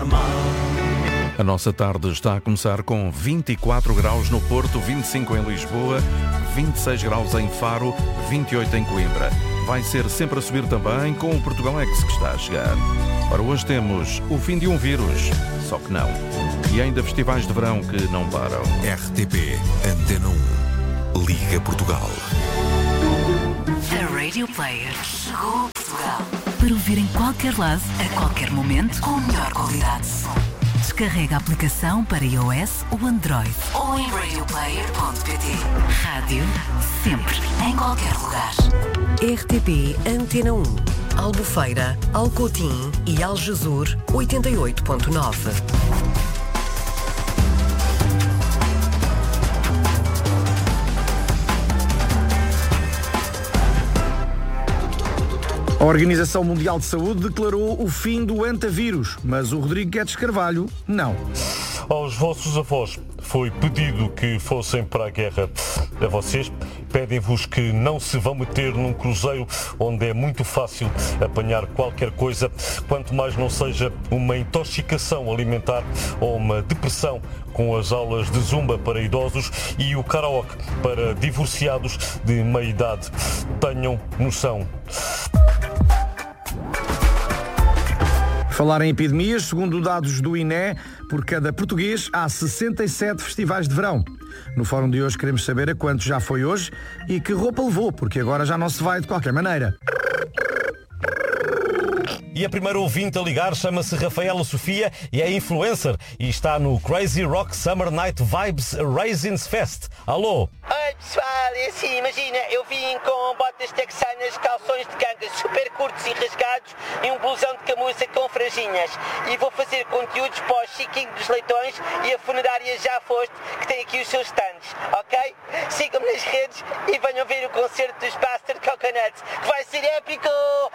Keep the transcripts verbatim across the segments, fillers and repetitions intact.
normal. A nossa tarde está a começar com vinte e quatro graus no Porto, vinte e cinco em Lisboa, vinte e seis graus em Faro, vinte e oito em Coimbra. Vai ser sempre a subir também com o Portugalex que está a chegar. Para hoje temos o fim de um vírus, só que não. E ainda festivais de verão que não param. R T P Antena um, Liga Portugal. A Radio Player chegou a Portugal para ouvir em qualquer lado, a qualquer momento, com a melhor qualidade de som. Descarrega a aplicação para iOS ou Android ou em radio player ponto pt. Rádio sempre, em qualquer lugar. R T P Antena um, Albufeira, Alcotim e Algesur oitenta e oito ponto nove. A Organização Mundial de Saúde declarou o fim do antavírus, mas o Rodrigo Guedes Carvalho não. Aos vossos avós foi pedido que fossem para a guerra. A vocês pedem-vos que não se vão meter num cruzeiro onde é muito fácil apanhar qualquer coisa, quanto mais não seja uma intoxicação alimentar ou uma depressão, com as aulas de zumba para idosos e o karaoke para divorciados de meia idade. Tenham noção. Falar em epidemias, segundo dados do I N E, por cada português há sessenta e sete festivais de verão. No fórum de hoje queremos saber a quanto já foi hoje e que roupa levou, porque agora já não se vai de qualquer maneira. E a primeira ouvinte a ligar chama-se Rafaela Sofia e é influencer e está no Crazy Rock Summer Night Vibes Raisins Fest. Alô? Oi pessoal, é assim, imagina, eu vim com botas texanas, calções de gangas super curtos e rasgados e um blusão de camurça com franjinhas. E vou fazer conteúdos para o Chiquinho dos Leitões e a funerária Já Foste, que tem aqui os seus stands, ok? Sigam-me nas redes e venham ver o concerto dos Bastard Coconuts, que vai ser épico!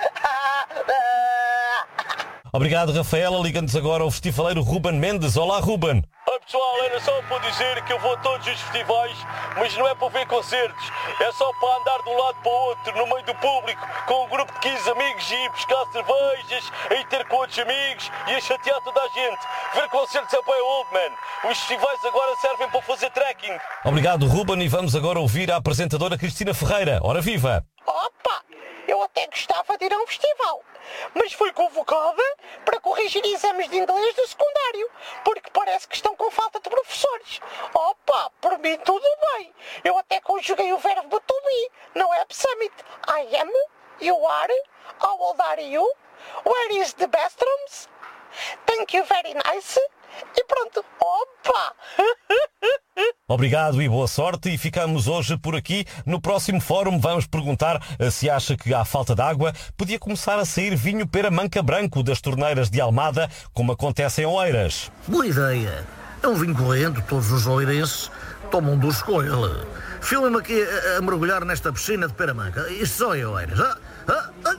Obrigado, Rafaela. Liga-nos agora ao festivaleiro Ruben Mendes. Olá, Ruben. Oi pessoal, era só para dizer que eu vou a todos os festivais, mas não é para ver concertos, é só para andar de um lado para o outro, no meio do público, com um grupo de quinze amigos e ir buscar cervejas, a ir ter com outros amigos e a chatear toda a gente. Ver concertos é bem old, man. Os festivais agora servem para fazer trekking. Obrigado, Ruben, e vamos agora ouvir a apresentadora Cristina Ferreira. Ora viva! Opa! Eu até gostava de ir a um festival, mas fui convocada para corrigir exames de inglês do secundário, porque parece que estão com falta de professores. Opa, por mim tudo bem. Eu até conjuguei o verbo to be, não é summit. I am, you are, how old are you, where is the bathrooms, thank you very nice, e pronto. Opa! Obrigado e boa sorte, e ficamos hoje por aqui. No próximo fórum vamos perguntar se acha que há falta de água podia começar a sair vinho pera manca branco das torneiras de Almada, como acontece em Oeiras. Boa ideia. É um vinho corrente, todos os oeirenses tomam ducho com ele. Filma-me aqui a, a mergulhar nesta piscina de pera manca. Isto só é Oeiras. Ah, ah, ah.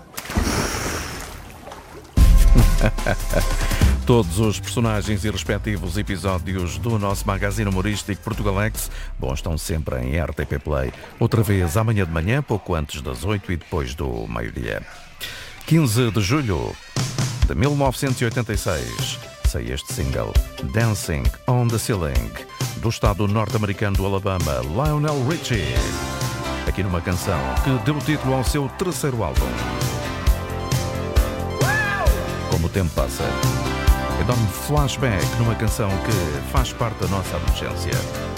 Todos os personagens e respectivos episódios do nosso magazine humorístico Portugalex, bom, estão sempre em R T P Play. Outra vez amanhã de manhã, pouco antes das oito e depois do meio-dia. quinze de julho de mil novecentos e oitenta e seis, sai este single, Dancing on the Ceiling, do estado norte-americano do Alabama, Lionel Richie. Aqui numa canção que deu título ao seu terceiro álbum. Como o tempo passa, eu dou-me flashback numa canção que faz parte da nossa adolescência.